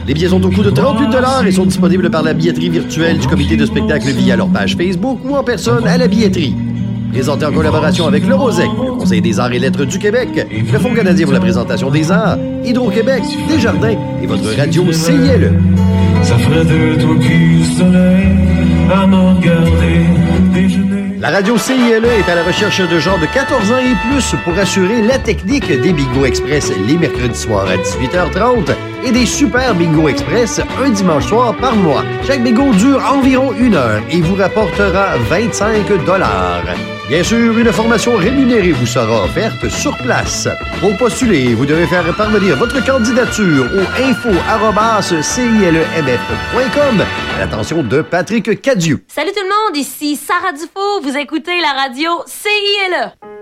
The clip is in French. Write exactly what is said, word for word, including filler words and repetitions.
Les billets sont au coût de trente-huit dollars et sont disponibles par la billetterie virtuelle du comité de spectacle via leur page Facebook ou en personne à la billetterie. Présenté en collaboration avec le Rosec, le Conseil des arts et lettres du Québec, le Fonds canadien pour la présentation des arts, Hydro-Québec, Desjardins et votre radio C I L E. Ça ferait de toi qui soleil à me regarder déjeuner. La radio C I L E est à la recherche de gens de quatorze ans et plus pour assurer la technique des Bingo Express les mercredis soirs à dix-huit heures trente et des Super Bingo Express un dimanche soir par mois. Chaque bingo dure environ une heure et vous rapportera vingt-cinq dollars. Bien sûr, une formation rémunérée vous sera offerte sur place. Pour postuler, vous devez faire parvenir votre candidature au info arobase c i l e m f point com à l'attention de Patrick Cadieux. Salut tout le monde, ici Sarah Dufault. Vous écoutez la radio C I L E.